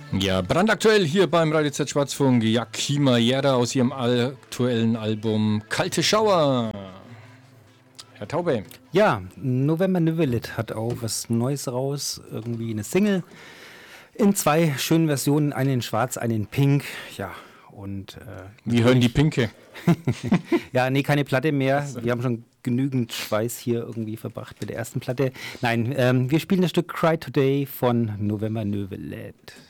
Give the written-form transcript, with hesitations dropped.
Ja, brandaktuell hier beim Radio Z Schwarzfunk, Yakima Yera aus ihrem aktuellen Album Kalte Schauer. Herr Taube. Ja, November Novelet hat auch was Neues raus, irgendwie eine Single in 2 schönen Versionen, eine in schwarz, eine in pink, ja. Und wir hören die Pinke. Ja, nee, keine Platte mehr. Wir haben schon genügend Schweiß hier irgendwie verbracht mit der ersten Platte. Nein, wir spielen das Stück Cry Today von November Novelet.